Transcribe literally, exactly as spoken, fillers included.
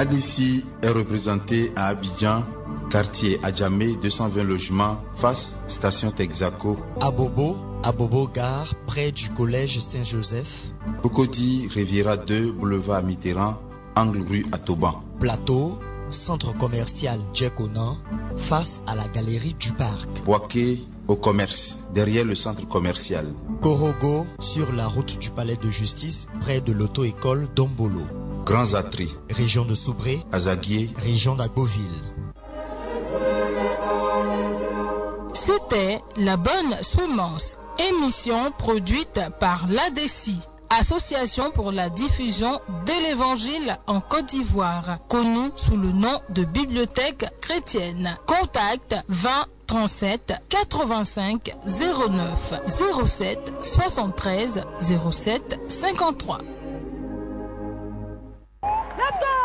Adessi est représenté à Abidjan, quartier Adjamé, deux cent vingt logements, face station Texaco. À Bobo, à Bobo Gare, près du collège Saint-Joseph. Cocody, Riviera deux, boulevard Mitterrand, angle rue Atoban. Plateau, centre commercial Djekonan, face à la galerie du parc. Boaké, au commerce, derrière le centre commercial. Korogo, sur la route du palais de justice, près de l'auto-école Dombolo. Grands Atri, région de Soubré, Azaguier, région d'Agboville. C'était La Bonne Semence, émission produite par l'Adessi, Association pour la diffusion de l'Évangile en Côte d'Ivoire, connue sous le nom de Bibliothèque chrétienne. Contact vingt trente-sept quatre-vingt-cinq zéro neuf zéro sept soixante-treize zéro sept cinquante-trois. Let's go!